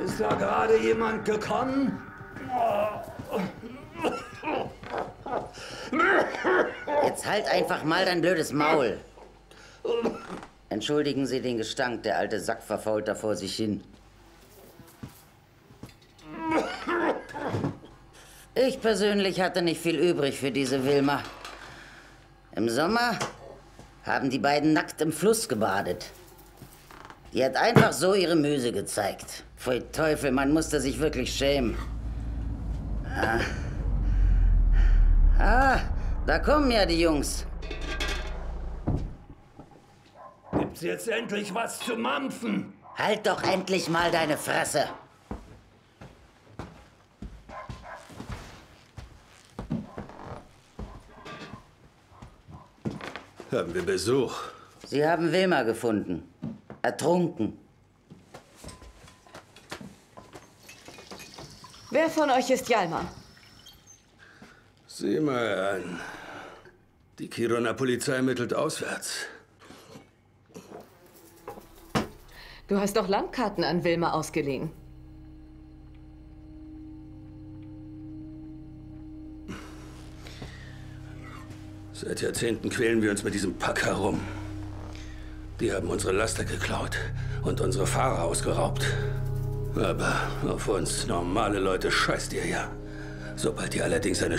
Ist da gerade jemand gekommen? Jetzt halt einfach mal dein blödes Maul. Entschuldigen Sie den Gestank, der alte Sack verfault da vor sich hin. Ich persönlich hatte nicht viel übrig für diese Wilma. Im Sommer haben die beiden nackt im Fluss gebadet. Die hat einfach so ihre Müse gezeigt. Pfui Teufel, man musste sich wirklich schämen. Da kommen ja die Jungs. Gibt's jetzt endlich was zu mampfen? Halt doch endlich mal deine Fresse. Haben wir Besuch? Sie haben Wilma gefunden. Ertrunken. Wer von euch ist Hjalmar? Sieh mal an. Die Kironer Polizei ermittelt auswärts. Du hast doch Landkarten an Wilma ausgeliehen. Seit Jahrzehnten quälen wir uns mit diesem Pack herum. Die haben unsere Laster geklaut und unsere Fahrer ausgeraubt. Aber auf uns normale Leute scheißt ihr ja. Sobald ihr allerdings eine